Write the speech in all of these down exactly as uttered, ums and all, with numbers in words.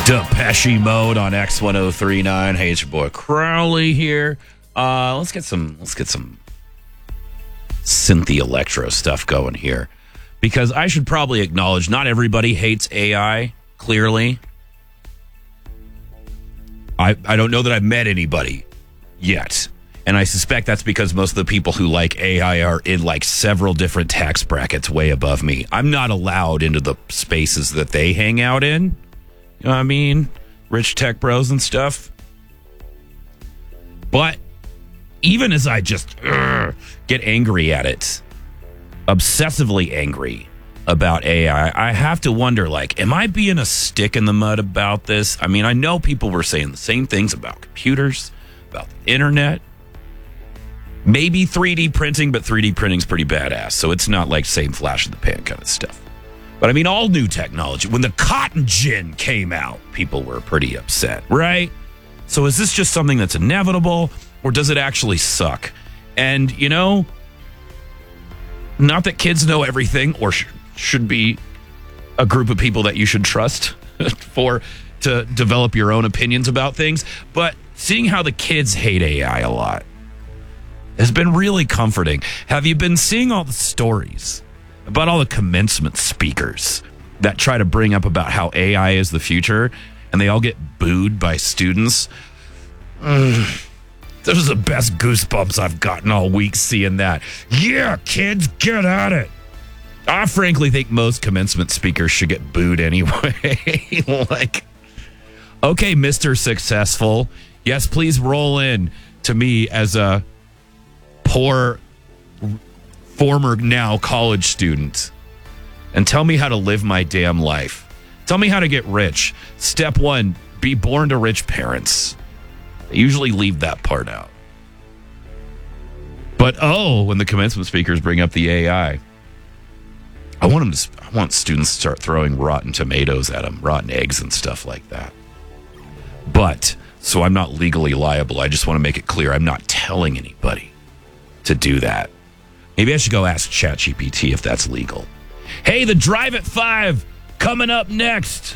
Depeche Mode on X ten thirty-nine. Hey, it's your boy Crowley here. Uh, let's get some. Let's get some synthy electro stuff going here, because I should probably acknowledge not everybody hates A I. Clearly, I I don't know that I've met anybody yet, and I suspect that's because most of the people who like A I are in like several different tax brackets way above me. I'm not allowed into the spaces that they hang out in. You know what I mean? Rich tech bros and stuff. But even as I just uh, get angry at it, obsessively angry about A I, I have to wonder, like, am I being a stick in the mud about this? I mean, I know people were saying the same things about computers, about the internet. Maybe three D printing, but three D printing's pretty badass. So it's not like same flash in the pan kind of stuff. But I mean, all new technology. When the cotton gin came out, people were pretty upset, right? So is this just something that's inevitable, or does it actually suck? And, you know, not that kids know everything or sh- should be a group of people that you should trust for to develop your own opinions about things, but seeing how the kids hate A I a lot has been really comforting. Have you been seeing all the stories about all the commencement speakers that try to bring up about how A I is the future, and they all get booed by students? Mm, those are the best goosebumps I've gotten all week seeing that. Yeah, kids, get at it. I frankly think most commencement speakers should get booed anyway. Like, okay, Mister Successful, yes, please roll in to me as a poor former now college student and tell me how to live my damn life. Tell me how to get rich. Step one, be born to rich parents. They usually leave that part out. But oh, when the commencement speakers bring up the A I, I want them to, I want students to start throwing rotten tomatoes at them, rotten eggs and stuff like that. But so I'm not legally liable. I just want to make it clear I'm not telling anybody to do that. Maybe I should go ask ChatGPT if that's legal. Hey, the Drive at five coming up next.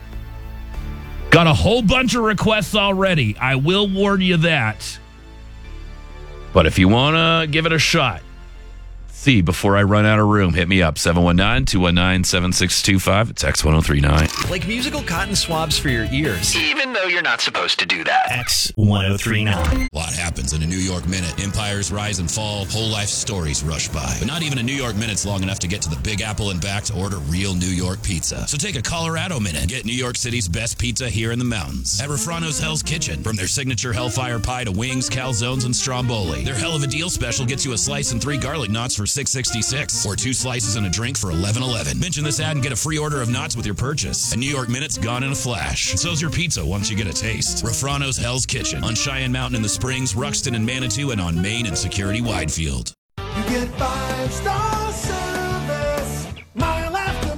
Got a whole bunch of requests already. I will warn you that. But if you want to give it a shot, see, before I run out of room, hit me up, seven one nine, two one nine, seven six two five. It's X ten thirty-nine. Like musical cotton swabs for your ears. Even though you're not supposed to do that. X ten thirty-nine. A lot happens in a New York minute. Empires rise and fall, whole life stories rush by. But not even a New York minute's long enough to get to the Big Apple and back to order real New York pizza. So take a Colorado minute. Get New York City's best pizza here in the mountains. At Refrano's Hell's Kitchen. From their signature Hellfire Pie to wings, calzones, and stromboli. Their Hell of a Deal special gets you a slice and three garlic knots for six sixty-six. Or two slices and a drink for eleven eleven. Mention this ad and get a free order of knots with your purchase. A New York minute's gone in a flash. And so's your pizza once you get a taste. Refrano's Hell's Kitchen. On Cheyenne Mountain in the Springs, Ruxton and Manitou, and on Main and Security Widefield. You get five-star service, mile after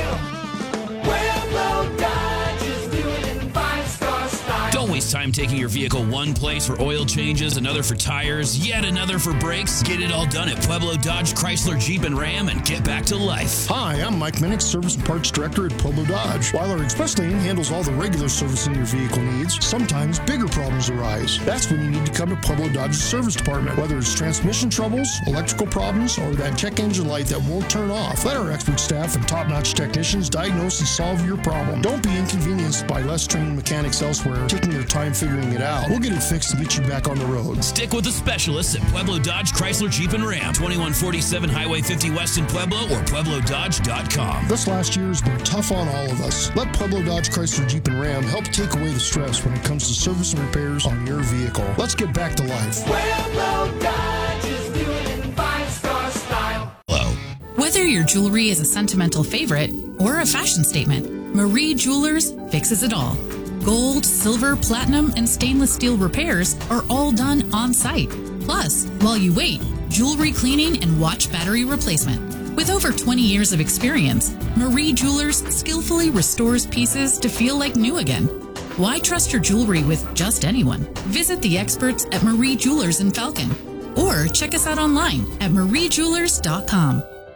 mile. Pueblo Dodge is doing in five-star style. Don't waste time taking your vehicle one place for oil changes, another for tires, yet another for brakes. Get it all done at Pueblo Dodge, Chrysler, Jeep, and Ram and get back to life. Hi, I'm Mike Minnick, Service and Parts Director at Pueblo Dodge. While our express lane handles all the regular servicing your vehicle needs, sometimes bigger problems arise. That's when you need to come to Pueblo Dodge's service department. Whether it's transmission troubles, electrical problems, or that check engine light that won't turn off, let our expert staff and top-notch technicians diagnose and solve your problem. Don't be inconvenienced by less trained mechanics elsewhere taking their time figuring it out. We'll get it fixed and get you back on the road. Stick with the specialists at Pueblo Dodge, Chrysler, Jeep, and Ram. twenty-one forty-seven Highway fifty West in Pueblo or pueblo dodge dot com. This last year has been tough on all of us. Let Pueblo Dodge, Chrysler, Jeep, and Ram help take away the stress when it comes to service and repairs on your vehicle. Let's get back to life. Pueblo Dodge is doing in five-star style. Hello. Whether your jewelry is a sentimental favorite or a fashion statement, Marie Jewelers fixes it all. Gold, silver, platinum, and stainless steel repairs are all done on site. Plus, while you wait, jewelry cleaning and watch battery replacement. With over twenty years of experience, Marie Jewelers skillfully restores pieces to feel like new again. Why trust your jewelry with just anyone? Visit the experts at Marie Jewelers in Falcon or check us out online at marie jewelers dot com.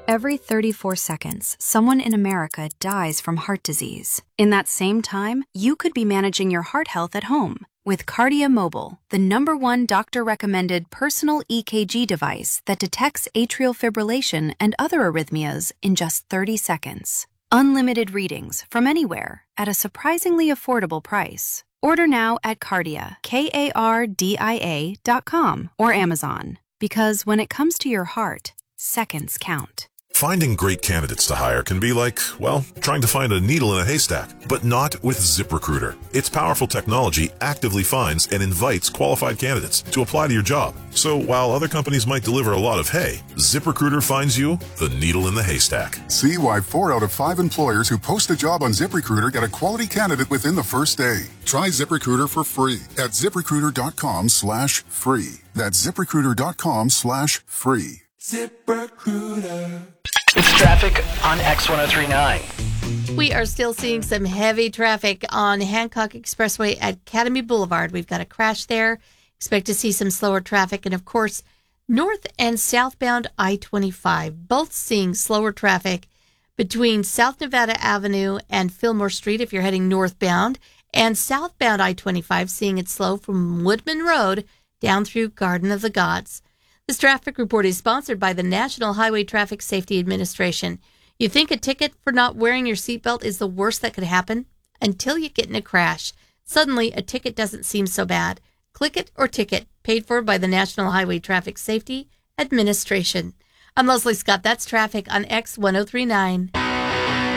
Every thirty-four seconds, someone in America dies from heart disease. In that same time, you could be managing your heart health at home with Kardia Mobile, the number one doctor-recommended personal E K G device that detects atrial fibrillation and other arrhythmias in just thirty seconds. Unlimited readings from anywhere at a surprisingly affordable price. Order now at Kardia, K A R D I A dot com or Amazon. Because when it comes to your heart, seconds count. Finding great candidates to hire can be like, well, trying to find a needle in a haystack, but not with ZipRecruiter. Its powerful technology actively finds and invites qualified candidates to apply to your job. So while other companies might deliver a lot of hay, ZipRecruiter finds you the needle in the haystack. See why four out of five employers who post a job on ZipRecruiter get a quality candidate within the first day. Try ZipRecruiter for free at ZipRecruiter.com slash free. That's ZipRecruiter.com slash free. ZipRecruiter. It's traffic on X ten thirty-nine. We are still seeing some heavy traffic on Hancock Expressway at Academy Boulevard. We've got a crash there. Expect to see some slower traffic. And, of course, north and southbound I twenty-five, both seeing slower traffic between South Nevada Avenue and Fillmore Street if you're heading northbound, and southbound I twenty-five seeing it slow from Woodman Road down through Garden of the Gods. This traffic report is sponsored by the National Highway Traffic Safety Administration. You think a ticket for not wearing your seatbelt is the worst that could happen? Until you get in a crash. Suddenly, a ticket doesn't seem so bad. Click It or Ticket, paid for by the National Highway Traffic Safety Administration. I'm Leslie Scott. That's traffic on X ten thirty-nine.